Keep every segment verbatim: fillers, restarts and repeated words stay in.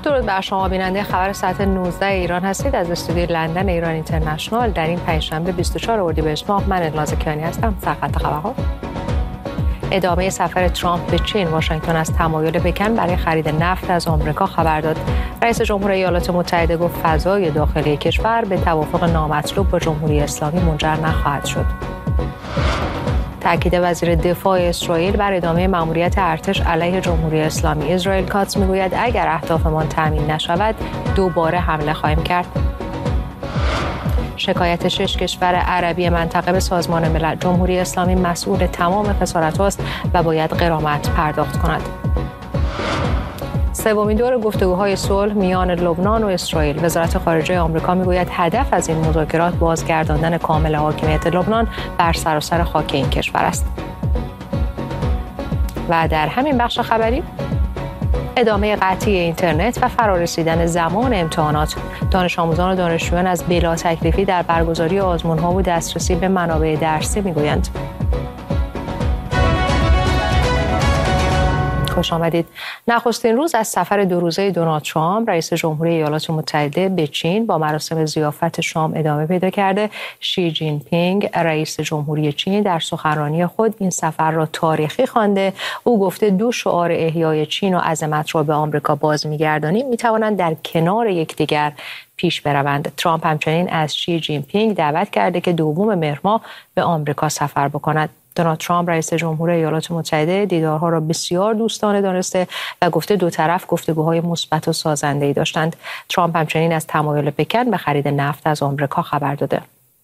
درود بر شما بیننده خبر ساعت نوزده ایران هستید. از استودیوی لندن ایران اینترنشنال در این پنجشنبه بیست و چهار اردیبهشت ماه من الناز کیانی هستم. سرخط خبرها: ادامه سفر ترامپ به چین. واشنگتن از تمایل پکن برای خرید نفت از آمریکا خبر داد. رئیس جمهور ایالات متحده گفت فضای داخلی کشور به توافق نامطلوب با جمهوری اسلامی منجر نخواهد شد. تأکید وزیر دفاع اسرائیل بر ادامه مأموریت ارتش علیه جمهوری اسلامی. اسرائیل کاتس میگوید اگر اهدافمان تامین نشود دوباره حمله خواهیم کرد. شکایت شش کشور عربی منطقه به سازمان ملل. جمهوری اسلامی مسئول تمام خسارت‌هاست و باید غرامت پرداخت کند. سومین دور گفتگوهای صلح میان لبنان و اسرائیل. وزارت خارجه آمریکا میگوید هدف از این مذاکرات بازگرداندن کامل حاکمیت لبنان بر سراسر خاک این کشور است. و در همین بخش خبری ادامه قطعی اینترنت و فرارسیدن زمان امتحانات. دانش آموزان و دانشجویان از بلا تکلیفی در برگزاری آزمون‌ها و دسترسی به منابع درسی میگویند. خوش آمدید. نخستین روز از سفر دو روزه دونالد ترامپ رئیس جمهوری ایالات متحده به چین با مراسم ضیافت شام ادامه پیدا کرده. شی جین پینگ رئیس جمهوری چین در سخنرانی خود این سفر را تاریخی خوانده. او گفته دو شعار احیای چین و عظمت را به آمریکا باز می‌گردانیم می‌توانند در کنار یکدیگر پیش بروند. ترامپ همچنین از شی جین پینگ دعوت کرده که دوم مهر ماه به آمریکا سفر بکند. دونالد ترامپ رئیس جمهور ایالات متحده دیدارها را بسیار دوستانه دانسته و گفته دو طرف گفتگوهای مثبت و سازنده‌ای داشتند. ترامپ همچنین از تمایل پکن به خرید نفت از آمریکا خبر داده.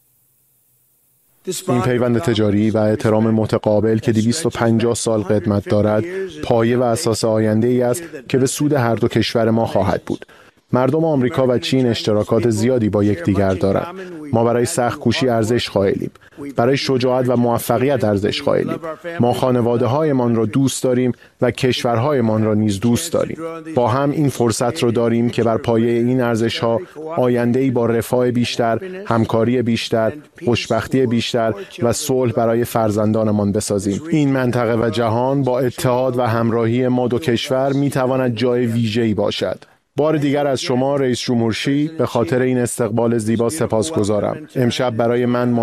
این پیوند تجاری و احترام متقابل که دویست و پنجاه سال قدمت دارد، پایه و اساس آینده‌ای است که به سود هر دو کشور ما خواهد بود. مردم آمریکا و چین اشتراکات زیادی با یکدیگر دارند. ما برای سخت‌کوشی ارزش قائلیم، برای شجاعت و موفقیت ارزش قائلیم. ما خانواده‌هایمان را دوست داریم و کشورهایمان را نیز دوست داریم. با هم این فرصت را داریم که بر پایه این ارزش‌ها آینده‌ای با رفاه بیشتر، همکاری بیشتر، خوشبختی بیشتر و صلح برای فرزندانمان بسازیم. این منطقه و جهان با اتحاد و همراهی ما دو کشور می‌تواند جای ویژه‌ای باشد. بار دیگر از شما رئیس جمهور شی به خاطر این استقبال زیبا سپاسگزارم. امشب برای من